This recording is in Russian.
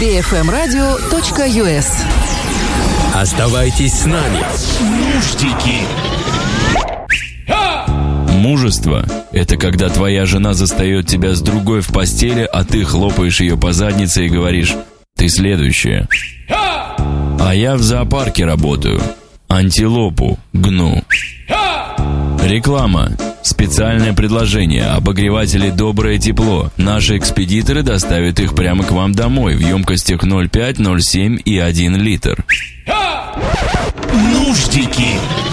bfmradio.us. Оставайтесь с нами. Нуждики. Мужество – это когда твоя жена застает тебя с другой в постели, а ты хлопаешь ее по заднице и говоришь: «Ты следующая». А я в зоопарке работаю. Антилопу гну. Реклама. Специальное предложение. Обогреватели «Доброе тепло». Наши экспедиторы доставят их прямо к вам домой в емкостях 0,5, 0,7 и 1 литр. Нуждики.